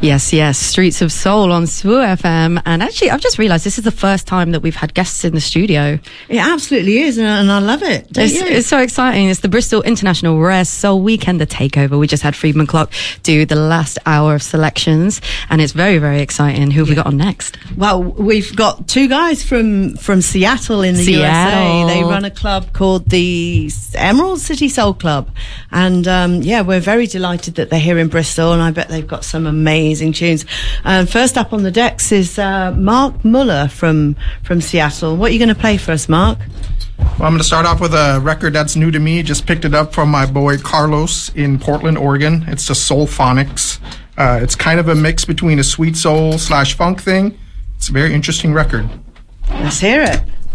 Yes, yes. Streets of Soul on SWU FM. And actually, I've just realised this is the first time that we've had guests in the studio. It absolutely is, and I love it. It's so exciting. It's the Bristol International Rare Soul Weekend, the takeover. We just had Freedman Clark do the last hour of selections, and it's very, very exciting. Who have we got on next? Well, we've got two guys from Seattle in the USA. They run a club called the Emerald City Soul Club. And we're very delighted that they're here in Bristol, and I bet they've got some amazing tunes. First up on the decks is Mark Muller from Seattle. What are you going to play for us, Mark? Well, I'm going to start off with a record that's new to me. Just picked it up from my boy Carlos in Portland, Oregon. It's the Soulphonics. It's kind of a mix between a sweet soul / funk thing. It's a very interesting record. Let's hear it.